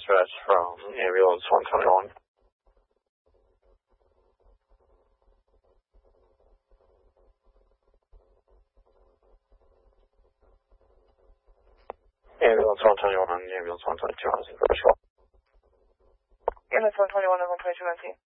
dispatch from ambulance 121. Ambulance 121, ambulance 122 on the first call. Ambulance 121 on 122 on scene.